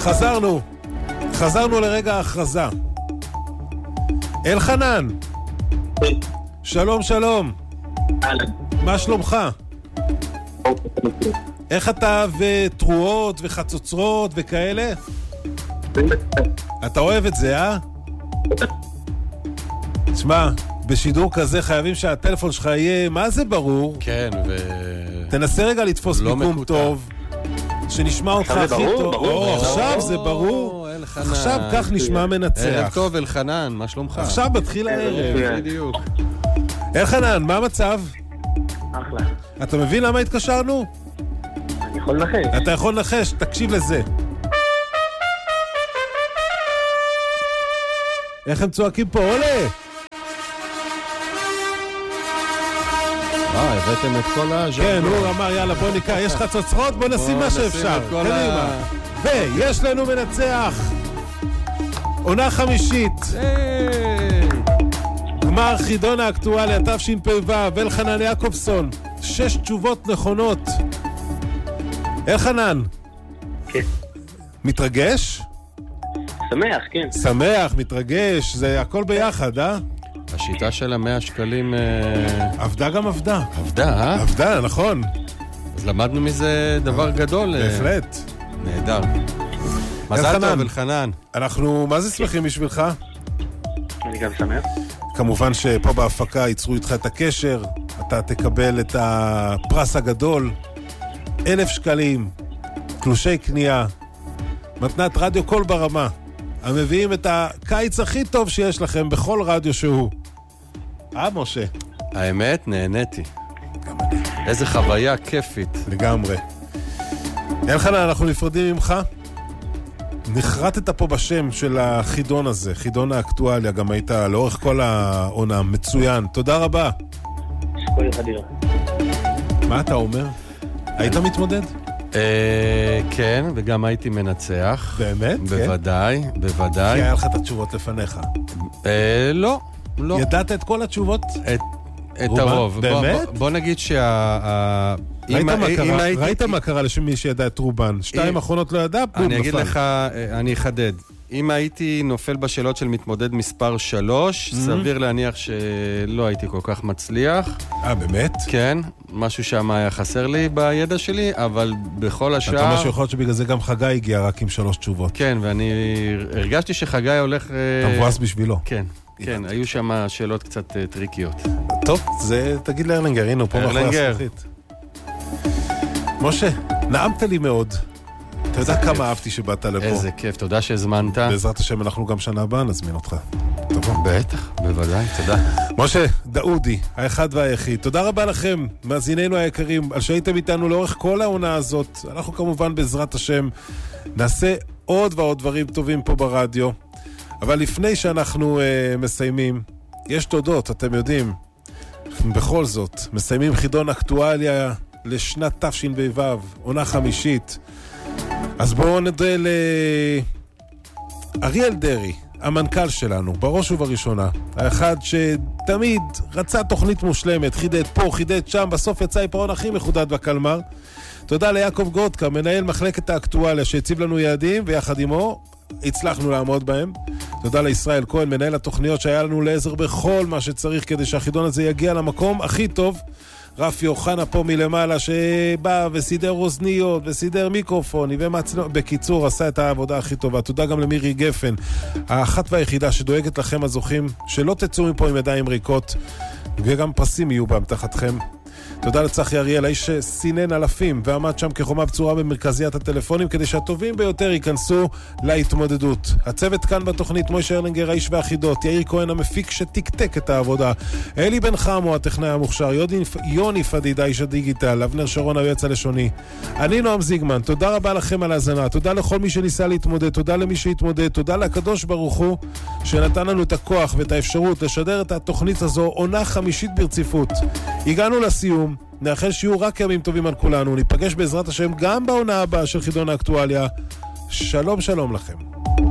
חזרנו לרגע ההכרזה. אלחנן, שלום שלום. מה שלומך? איך אתה ותרועות וחצוצרות וכאלה? אתה אוהב את זה, אה? תשמע, בשידור כזה חייבים שהטלפון שלך יהיה מה זה ברור. כן, תנסה רגע לתפוס מיקום טוב, שנשמע אותך הכי טוב. עכשיו זה ברור. עכשיו כך נשמע מנצח. ערב טוב אלחנן, מה שלומך? עכשיו מתחיל הערב. בדיוק. אלחנן, מה המצב? אחלה. אתה מבין למה התקשרנו? אני יכול לנחש. אתה יכול לנחש, תקשיב לזה. איך הם צועקים פה? עולה! הבאתם את כל הז'אנר. כן, הוא אמר, יאללה, בוא ניקח, יש לך צוצרות, בוא נשים מה שאפשר. קדימה. ויש לנו מנצח. עונה חמישית. גמר חידון האקטואליה, תשפ"ו, אלחנן יעקובסון. 6 תשובות נכונות. אלחנן. כן. מתרגש? שמח, כן. שמח, מתרגש, זה הכל ביחד, אה? השיטה של 100 שקלים... עבדה גם עבדה. עבדה, אה? עבדה, נכון. אז למדנו מזה דבר גדול. בהחלט. נהדר. מזל טוב, אלחנן. אנחנו, מה זה שמחים בשבילך? אני גם שמח. כמובן שפה בהפקה ייצרו איתך את הקשר, אתה תקבל את הפרס הגדול, 1,000 שקלים, תלושי קנייה, מתנת רדיו קול ברמה, המביאים את הקיץ הכי טוב שיש לכם בכל רדיו שהוא. משה? האמת, נהניתי. איזה חוויה כיפית. לגמרי. אלחנן, אנחנו נפרדים ממך. נחרטת פה בשם של החידון הזה, חידון האקטואליה, גם היית לאורך כל העונה, מצוין. תודה רבה. שכל יחדירה. מה אתה אומר? היית מתמודד? כן, וגם הייתי מנצח. באמת? בוודאי, בוודאי. כי היה לך את התשובות לפניך. לא, לא. ידעת את כל התשובות? את הרוב. באמת? בוא נגיד ראית מה קרה למי שידע את רובן? 2 אחרונות לא ידע, בום, נפל. אני אגיד לך, אני אחדד. אם הייתי נופל בשאלות של מתמודד מספר 3, סביר להניח שלא הייתי כל כך מצליח. באמת? כן, משהו שם היה חסר לי בידע שלי, אבל בכל השאר... אתה אומר שיכול להיות שבגלל זה גם חגי הגיע רק עם 3 תשובות. כן, ואני הרגשתי שחגי הולך... אתה מבואס בשבילו. כן. כן, היו שם שאלות קצת טריקיות. טוב, זה תגיד לארלינגר, הנה הוא פה מאחורי הזכוכית. משה, נעמת לי מאוד. אתה יודע כמה אהבתי שבאת לפה. איזה כיף, תודה שהזמנת. בעזרת השם אנחנו גם שנה הבאה נזמין אותך. טוב. בטח, בוודאי, תודה. משה, דאודי, האחד והיחיד. תודה רבה לכם, מאזינינו היקרים, על שהייתם איתנו לאורך כל העונה הזאת. אנחנו כמובן בעזרת השם נעשה עוד ועוד דברים טובים פה ברדיו. אבל לפני שאנחנו מסיימים, יש תודות, אתם יודעים. בכל זאת, מסיימים חידון אקטואליה לשנת תשפ"ו, עונה חמישית. אז בואו נדע לאריאל דרי, המנכ"ל שלנו, בראש ובראשונה. האחד שתמיד רצה תוכנית מושלמת, חידד פה, חידד שם, בסוף יצא עיפרון הכי מחודד בקלמר. תודה ליעקב גרודקה, מנהל מחלקת האקטואליה, שהציב לנו יעדים, ויחד עמו הצלחנו לעמוד בהם. תודה לישראל כהן, מנהל התוכניות, שהיה לנו לעזר בכל מה שצריך כדי שהחידון הזה יגיע למקום הכי טוב. רפי אוחנה פה מלמעלה שבא וסידר אוזניות וסידר מיקרופוני בקיצור עשה את העבודה הכי טובה. תודה גם למירי גפן, האחת והיחידה שדואגת לכם הזוכים, שלא תצאו מפה עם ידיים ריקות, וגם פרסים יהיו באמתחתכם. תודה לצחי אריאל, האיש שסינן אלפים ועמד שם כחומה בצורה במרכזיית הטלפונים כדי שהטובים ביותר ייכנסו להתמודדות. הצוות כאן בתוכנית, מוישה ארלינגר, האיש והחידות, יאיר כהן המפיק שתקתק את העבודה, אלי בן חמו הטכנאי המוכשר, יוני פדיד האיש הדיגיטל, אבנר שרון היועץ הלשוני, אני נועם זיגמן. תודה רבה לכם על ההזנה, תודה לכל מי שניסה להתמודד, תודה למי שהתמודד, תודה לקדוש ברוך הוא שנתן לנו את הכוח ואת האפשרות לשדר את התוכנית הזו עונה חמישית ברציפות. הגענו לסיום, נאחל שיהיו רק ימים טובים על כולנו, ניפגש בעזרת השם גם בעונה הבאה של חידון האקטואליה. שלום שלום לכם.